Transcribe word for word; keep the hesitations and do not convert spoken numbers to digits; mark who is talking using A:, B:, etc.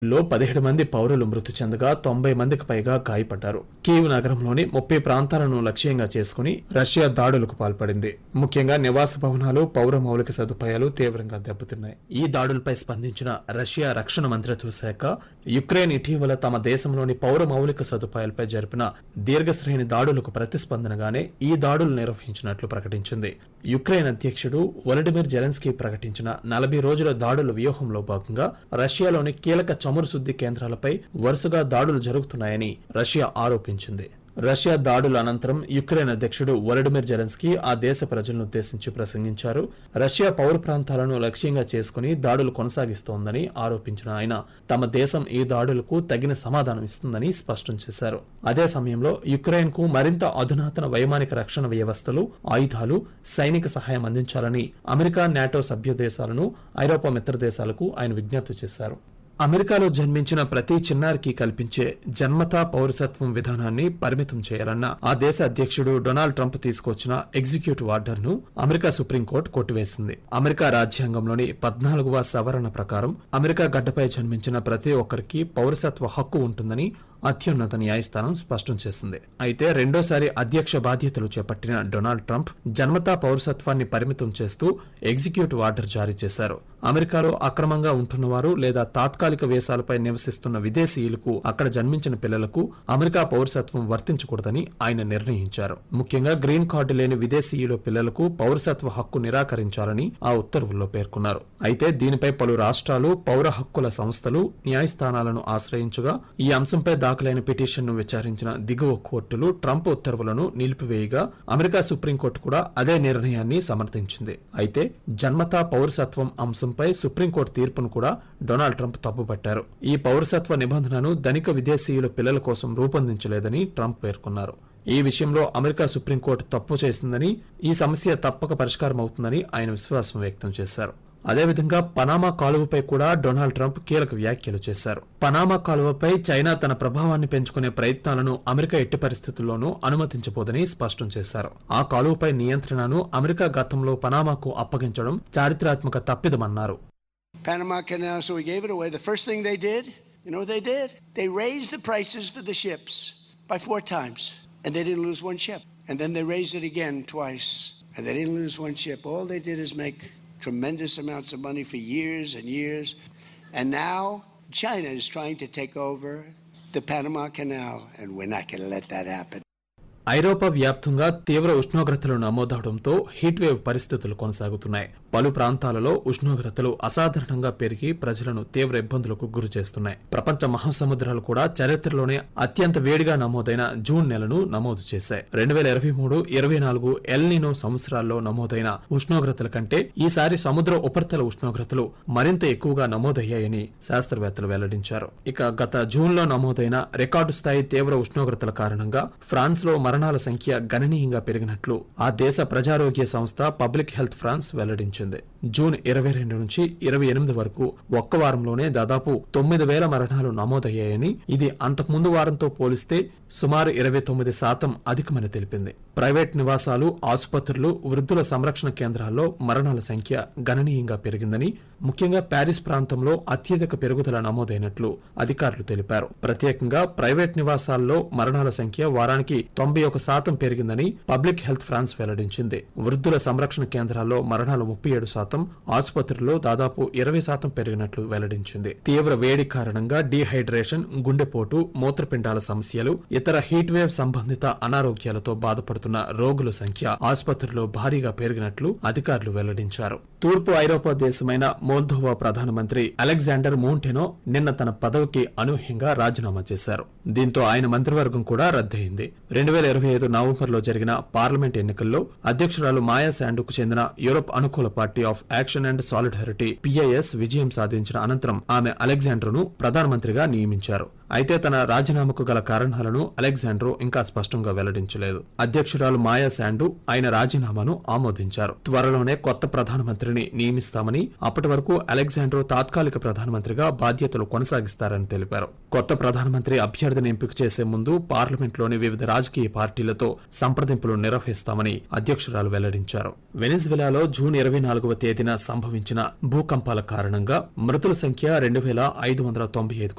A: లో పదిహేడు మంది పౌరులు మృతి చెందగా తొంభై మందికి పైగా గాయపడ్డారు. కీవ్ నగరంలోని ముప్పై ప్రాంతాలను లక్ష్యంగా చేసుకుని రష్యా దాడులకు పాల్పడింది. ముఖ్యంగా నివాస భవనాలు, పౌర మౌలిక సదుపాయాలు తీవ్రంగా దెబ్బతిన్నాయి. ఈ దాడులపై స్పందించిన రష్యా రక్షణ మంత్రిత్వ శాఖ యుక్రెయిన్ ఇటీవల తమ దేశంలోని పౌర మౌలిక సదుపాయాలపై జరిపిన దీర్ఘశ్రేణి దాడులకు ప్రతిస్పందనగానే ఈ దాడులు నిర్వహించినట్లు ప్రకటించింది. యుక్రెయిన్ అధ్యక్షుడు వొలోడిమిర్ జెలెన్స్కీ ప్రకటించిన నలభై రోజుల దాడుల వ్యూహంలో భాగంగా రష్యాలోని కీలక చమురు శుద్ధి కేంద్రాలపై వరుసగా దాడులు జరుగుతున్నాయని రష్యా ఆరోపించింది. రష్యా దాడుల అనంతరం యుక్రెయిన్ అధ్యక్షుడు వొలోడిమిర్ జెలెన్స్కీ ఆ దేశ ప్రజలను ఉద్దేశించి ప్రసంగించారు. రష్యా పౌర ప్రాంతాలను లక్ష్యంగా చేసుకుని దాడులు కొనసాగిస్తోందని ఆరోపించిన ఆయన తమ దేశం ఈ దాడులకు తగిన సమాధానం ఇస్తుందని స్పష్టం చేశారు. అదే సమయంలో యుక్రెయిన్ కు మరింత అధునాతన వైమానిక రక్షణ వ్యవస్థలు, ఆయుధాలు, సైనిక సహాయం అందించాలని అమెరికా, నాటో సభ్య దేశాలను, ఐరోపా మిత్ర దేశాలకు ఆయన విజ్ఞప్తి చేశారు. అమెరికాలో జన్మించిన ప్రతి చిన్నారికి కల్పించే జన్మతా పౌరసత్వం విధానాన్ని పరిమితం చేయాలన్న ఆ దేశ అధ్యక్షుడు డొనాల్డ్ ట్రంప్ తీసుకొచ్చిన ఎగ్జిక్యూటివ్ ఆర్డర్ ను అమెరికా సుప్రీంకోర్టు కొట్టివేసింది. అమెరికా రాజ్యాంగంలోని పద్నాలుగవ సవరణ ప్రకారం అమెరికా గడ్డపై జన్మించిన ప్రతి ఒక్కరికి పౌరసత్వ హక్కు ఉంటుందని అత్యున్నత న్యాయస్థానం స్పష్టం చేసింది. అయితే రెండోసారి అధ్యక్ష బాధ్యతలు చేపట్టిన డొనాల్డ్ ట్రంప్ జన్మతా పౌరసత్వాన్ని పరిమితం చేస్తూ ఎగ్జిక్యూటివ్ ఆర్డర్ జారీ చేశారు. అమెరికాలో అక్రమంగా ఉంటున్నవారు లేదా తాత్కాలిక వేసాలపై నివసిస్తున్న విదేశీయులకు అక్కడ జన్మించిన పిల్లలకు అమెరికా పౌరసత్వం వర్తించకూడదని ఆయన నిర్ణయించారు. ముఖ్యంగా గ్రీన్ కార్డు లేని విదేశీయుల పిల్లలకు పౌరసత్వ హక్కు నిరాకరించాలని ఆ ఉత్తర్వుల్లో పేర్కొన్నారు. అయితే దీనిపై పలు రాష్ట్రాలు, పౌర హక్కుల సంస్థలు న్యాయస్థానాలను ఆశ్రయించగా ఈ అంశంపై దాఖలైన పిటిషన్ను విచారించిన దిగువ కోర్టులు ట్రంప్ ఉత్తర్వులను నిలిపివేయగా అమెరికా సుప్రీంకోర్టు కూడా అదే నిర్ణయాన్ని సమర్థించింది. అయితే జన్మతా పౌరసత్వం అంశంపై సుప్రీంకోర్టు తీర్పును కూడా డొనాల్డ్ ట్రంప్ తప్పుపట్టారు. ఈ పౌరసత్వ నిబంధనను ధనిక విదేశీయుల పిల్లల కోసం రూపొందించలేదని ట్రంప్ పేర్కొన్నారు. ఈ విషయంలో అమెరికా సుప్రీంకోర్టు తప్పు చేసిందని, ఈ సమస్య తప్పక పరిష్కారం అవుతుందని ఆయన విశ్వాసం వ్యక్తం చేశారు. అదేవిధంగా పనామా కాలువపై కూడా డొనాల్డ్ ట్రంప్ కీలక వ్యాఖ్యలు చేశారు. పనామా కాలువపై చైనా తన ప్రభావాన్ని పెంచుకునే ప్రయత్నాలను అమెరికా ఎట్టి పరిస్థితుల్లోనూ అనుమతించబోదని స్పష్టం చేశారు. ఆ కాలువపై నియంత్రణను అమెరికా గతంలో పనామాకు అప్పగించడం చారిత్రాత్మక తప్పిదమన్నారు.
B: Panama Canal, so we gave it away. The first thing they did, you know what they did? They raised the prices for the ships by four times, and they didn't lose one ship. And then they raised it again twice, and they didn't lose one ship. All they did is make tremendous amounts of money for years and years. And now China is trying to take over the Panama Canal, and we're not going to let that happen.
A: ఐరోపా వ్యాప్తంగా తీవ్ర ఉష్ణోగ్రతలు నమోదవడంతో heat wave పరిస్థితులు కొనసాగుతున్నాయి. పలు ప్రాంతాలలో ఉష్ణోగ్రతలు అసాధారణంగా పెరిగి ప్రజలను తీవ్ర ఇబ్బందులకు గురి చేస్తున్నాయి. ప్రపంచ మహాసముద్రాలు కూడా చరిత్రలోనే అత్యంత వేడిగా నమోదైన జూన్ నెలను నమోదు చేశాయి. రెండు వేల ఇరవై మూడు ఇరవై నాలుగు ఎల్ నినో సంవత్సరాల్లో నమోదైన ఉష్ణోగ్రతల కంటే ఈసారి సముద్ర ఉపరితల ఉష్ణోగ్రతలు మరింత ఎక్కువగా నమోదయ్యాయని శాస్త్రవేత్తలు వెల్లడించారు. ఇక గత జూన్ లో నమోదైన రికార్డు స్థాయి తీవ్ర ఉష్ణోగ్రతల కారణంగా ఫ్రాన్స్ లో మరణాల సంఖ్య గణనీయంగా పెరిగినట్లు ఆ దేశ ప్రజారోగ్య సంస్థ పబ్లిక్ హెల్త్ ఫ్రాన్స్ వెల్లడించింది. జూన్ ఇరవై రెండు నుంచి ఇరవై ఎనిమిది వరకు ఒక్క వారంలోనే దాదాపు తొమ్మిది వేల మరణాలు నమోదయ్యాయని, ఇది అంతకుముందు వారంతో పోలిస్తే సుమారు ఇరవై తొమ్మిది శాతం అధికమని తెలిపింది. ప్రైవేట్ నివాసాలు, ఆసుపత్రులు, వృద్ధుల సంరక్షణ కేంద్రాల్లో మరణాల సంఖ్య గణనీయంగా పెరిగిందని, ముఖ్యంగా ప్యారిస్ ప్రాంతంలో అత్యధిక పెరుగుదల నమోదైనట్లు అధికారులు తెలిపారు. ప్రత్యేకంగా ప్రైవేట్ నివాసాల్లో మరణాల సంఖ్య వారానికి తొంభై ఒక శాతం పెరిగిందని పబ్లిక్ హెల్త్ ఫ్రాన్స్ వెల్లడించింది. వృద్ధుల సంరక్షణ కేంద్రాల్లో మరణాలు ముప్పై ఏడు శాతం, ఆసుపత్రుల్లో దాదాపు ఇరవై శాతం పెరిగినట్లు వెల్లడించింది. తీవ్ర వేడి కారణంగా డీహైడ్రేషన్, గుండెపోటు, మూత్రపిండాల సమస్యలు, ఇతర హీట్ వేవ్ సంబంధిత అనారోగ్యాలతో బాధపడుతున్న రోగుల సంఖ్య ఆసుపత్రుల్లో భారీగా పెరిగినట్లు అధికారులు వెల్లడించారు. తూర్పు ఐరోపా దేశమైన మోల్దోవా ప్రధానమంత్రి అలెగ్జాండర్ మోంటెనో నిన్న తన పదవికి అనూహ్యంగా రాజీనామా చేశారు. దీంతో ఆయన మంత్రివర్గం కూడా రద్దయింది. రెండు వేల ఇరవై ఐదు నవంబర్ లో జరిగిన పార్లమెంట్ ఎన్నికల్లో అధ్యక్షురాలు మాయా శాండుకు చెందిన యూరోప్ అనుకూల party of action and solidarity PIS విజయం సాధించిన అనంతరం ఆమె అలెగ్జాండర్ ను ప్రధానమంత్రిగా నియమించారు. అయితే తన రాజీనామాకు గల కారణాలను అలెగ్జాండర్ ఇంకా స్పష్టంగా వెల్లడించలేదు. అధ్యక్షురాలు మాయా శాండు ఆయన రాజీనామాను ఆమోదించారు. త్వరలోనే కొత్త ప్రధానమంత్రిని నియమిస్తామని, అప్పటి వరకు అలెగ్జాండర్ తాత్కాలిక ప్రధానమంత్రిగా బాధ్యతలు కొనసాగిస్తారని తెలిపారు. కొత్త ప్రధానమంత్రి అభ్యర్థిని ఎంపిక చేసే ముందు పార్లమెంట్లోని వివిధ రాజకీయ పార్టీలతో సంప్రదింపులు నిర్వహిస్తామని అధ్యక్షురాలు వెల్లడించారు. వెనిజువెలాలో జూన్ ఇరవై నాలుగవ తేదీన సంభవించిన భూకంపాల కారణంగా మృతుల సంఖ్య రెండు వేల ఐదు వందల తొంభై ఐదుకు